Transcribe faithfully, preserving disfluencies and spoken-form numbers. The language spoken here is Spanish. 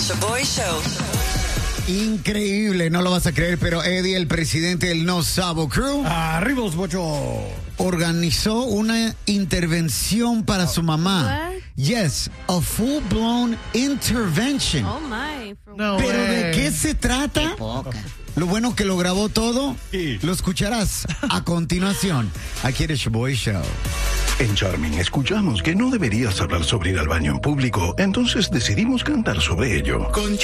Shaboy Show. Increíble, no lo vas a creer, pero Eddie, el presidente del No Sabo Crew, arriba los bochos, organizó una intervención para oh, su mamá. What? Yes, a full-blown intervention. Oh my. No ¿Pero way. de qué se trata? Qué Lo bueno que lo grabó todo, sí. Lo escucharás a continuación. Aquí en el Shaboy Show. En Charming escuchamos que no deberías hablar sobre ir al baño en público, entonces decidimos cantar sobre ello. Con